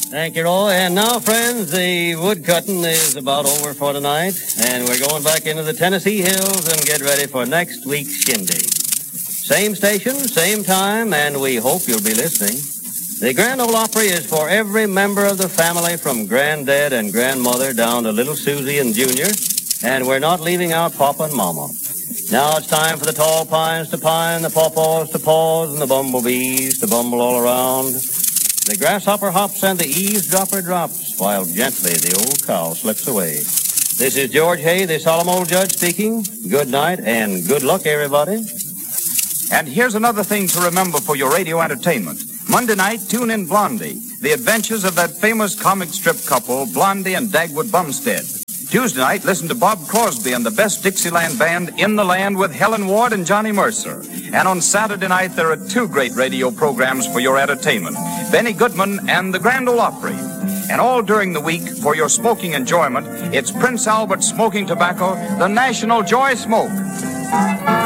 Thank you, Roy. And now, friends, the wood cutting is about over for tonight, and we're going back into the Tennessee hills and get ready for next week's shindig. Same station, same time, and we hope you'll be listening. The Grand Ole Opry is for every member of the family, from Granddad and Grandmother down to little Susie and Junior, and we're not leaving out Papa and Mama. Now it's time for the tall pines to pine, the pawpaws to pause, and the bumblebees to bumble all around. The grasshopper hops and the eavesdropper drops, while gently the old cow slips away. This is George Hay, the solemn old judge, speaking. Good night and good luck, everybody. And here's another thing to remember for your radio entertainment. Monday night, tune in Blondie, the adventures of that famous comic strip couple, Blondie and Dagwood Bumstead. Tuesday night, listen to Bob Crosby and the best Dixieland band in the land with Helen Ward and Johnny Mercer. And on Saturday night, there are two great radio programs for your entertainment, Benny Goodman and the Grand Ole Opry. And all during the week, for your smoking enjoyment, it's Prince Albert Smoking Tobacco, the National Joy Smoke.